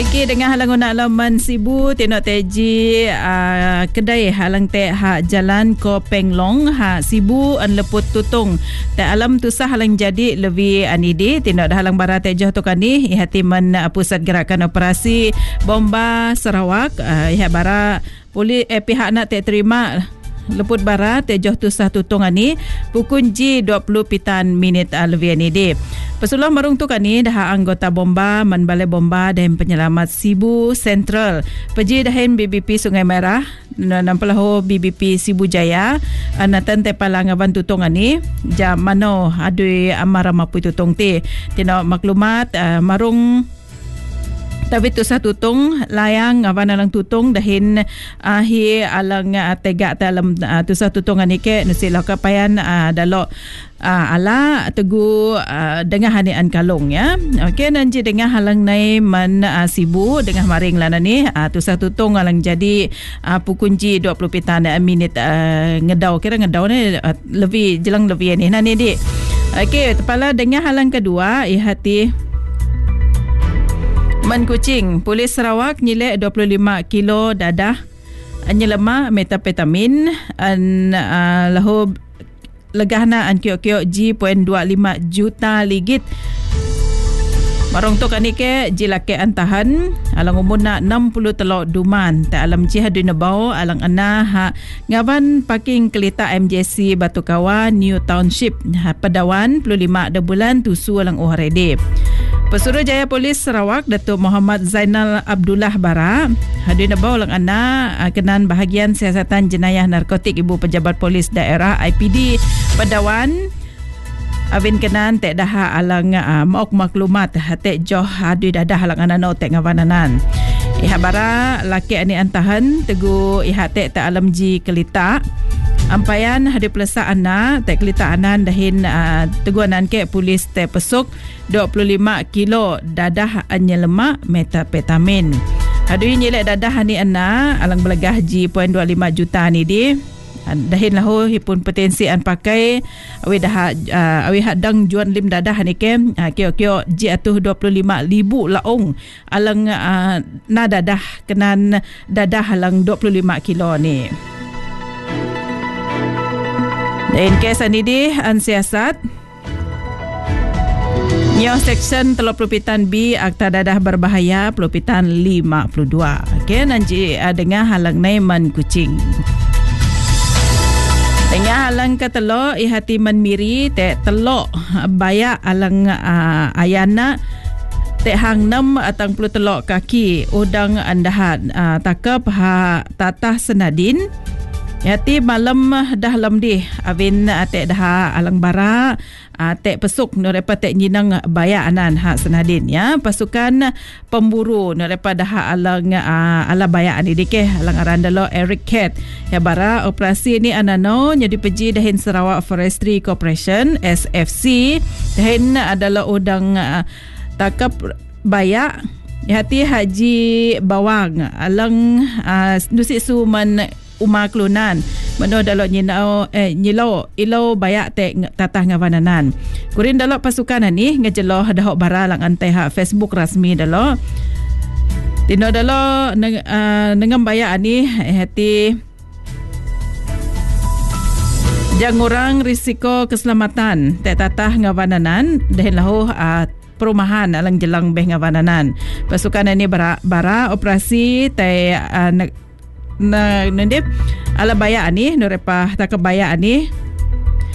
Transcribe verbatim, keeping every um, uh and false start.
Okey, dengan halang guna alaman Sibu tenok teji uh, kedai halang te ha jalan ko Penglong ha Sibu an leput tutung te alam tu sah halang jadi lebih anidi tenok dah halang barat te joh tu kani ihati man uh, pusat gerakan operasi bomba Sarawak uh, iha bara poli eh, pihak nak te terima leput barat te joh tu sah tutung ani pukul J dua puluh pitan minit uh, lebih anidi. Pesulong marung tu kani dah anggota bomba man balai bomba dan penyelamat Sibu Central peji dahin B B P Sungai Merah nampalaho B B P Sibu Jaya anatan te palangaban tutung ani jam mano adui amara mapu tutung te tino maklumat uh, marung tapi tu sah tutung layang awan alang tutung dahin ahi alang uh, tegak dalam uh, tu sah tutung ani ke nusi lakapayan uh, dalo uh, ala tegu uh, dengan hanian kalung ya. Okey nanti dengan halang nai man uh, Sibu dengan maring lana ni uh, tu sah tutung alang jadi uh, pukul J dua puluh pitan uh, minit uh, ngedau kira ngedau ni uh, lebih jelang lebih ni nani dik. Okey kepala dengan halang kedua ihati Man Kuching, Polis Sarawak nyilek dua puluh lima kilo dadah nyelema metapetamin an uh, lahu legahna an kiok-kiok J dua puluh lima juta ligit. Marong tu kani ke jilake antahan alang umurna enam puluh telok duman ta alam jihad nebau alang ana ha ngaban parking kelita M J C Batu Kawan New Township ha, Pedawan dua puluh lima de bulan tusu alang uharede. Pesuruhjaya Polis Sarawak Datuk Muhammad Zainal Abdullah Bara hadir nebau lang ana kenan bahagian siasatan jenayah narkotik Ibu Pejabat Polis Daerah I P D Pedawan Avin kenan tek dah alang uh, mauk maklumat tek joh hadir dadah alang ana no tek ngawananan. Iha bara laki ani antahan tegu iha tek ta alam ji kelita ampayan hadir pelesa ana tek kelita anan dahin uh, teguanan ke polis tek pesuk dua puluh lima kilo dadah anyelema metapetamin. Hadir nyelek dadah ani ana alang belegah J dua puluh lima juta ni di dahin lahu hipun potensi an pakai awi dah uh, awi hadang juan lim dadah ni ke uh, kio-kio J atuh dua puluh lima ribu laung alang uh, na dadah kenan dadah alang dua puluh lima kilo ni. Dan kes ani di an siasat Nyo Section tiga puluh pitan B Akta Dadah Berbahaya Pelupitan lima puluh dua. Okey nanti uh, dengan halang naiman Kuching. Dengan halang ke telok ihati menmiri te telok bayak alang uh, ayana te hang enam atang puluh telok kaki udang andahat uh, takap ha tatah senadin yati malam dah lemdi avin uh, te dah alang bara uh, te pesuk norepa te nyinang bayak anan ha senadin ya pasukan pemburu norepa dah alang uh, ala bayak ani dike alang arandalo Eric Cat ya bara operasi ni anano jadi peji dahin Sarawak Forestry Corporation S F C dahin adalah udang uh, takap bayak hati Haji Bawang alang uh, nusi suman Umar Kelunan mano dalok nyinau eh nyilo ilo bayak te tatah ngawananan kurin dalok pasukan ni ngejeloh dahok bara lang antai ha Facebook rasmi dalok tino dalok neng, uh, nengam bayak ni hati jangurang risiko keselamatan te tatah ngawananan dahin lahu uh, perumahan alang jelang beh ngawananan pasukan ni bara, bara operasi te uh, na nendip ala bayak ni norepa tak bayak ni